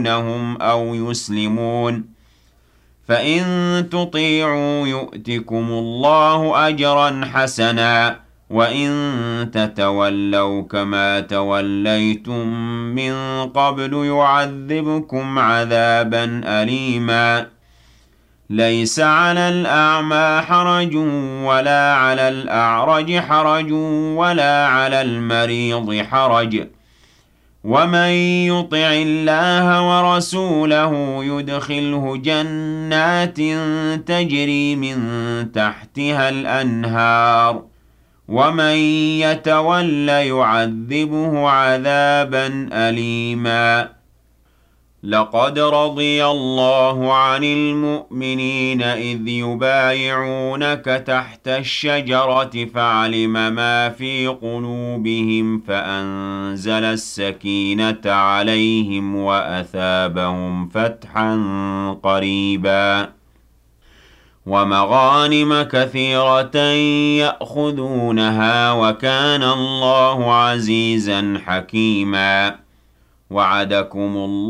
أو يسلمون فإن تطيعوا يؤتكم الله أجرا حسنا وإن تتولوا كما توليتم من قبل يعذبكم عذابا أليما ليس على الأعمى حرج ولا على الأعرج حرج ولا على المريض حرج ومن يطع الله ورسوله يدخله جنات تجري من تحتها الأنهار ومن يتول يعذبه عذابا أليما لقد رضي الله عن المؤمنين إذ يبايعونك تحت الشجرة فعلم ما في قلوبهم فأنزل السكينة عليهم وأثابهم فتحا قريبا ومغانم كثيرة يأخذونها وكان الله عزيزا حكيما وعدكم الله